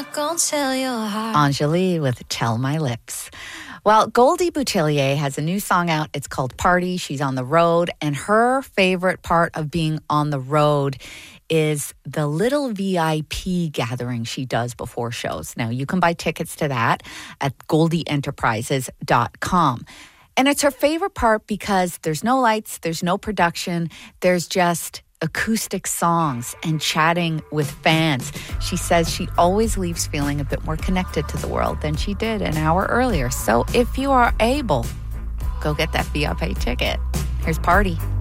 Go tell your heart. Anjali with Tell My Lips. Well, Goldie Boutillier has a new song out. It's called Party. She's on the road, and her favorite part of being on the road is the little VIP gathering she does before shows. Now, you can buy tickets to that at GoldieEnterprises.com. And it's her favorite part because there's no lights, there's no production, there's just acoustic songs and chatting with fans. She says she always leaves feeling a bit more connected to the world than she did an hour earlier. So if you are able, go get that VIP ticket. Here's Party.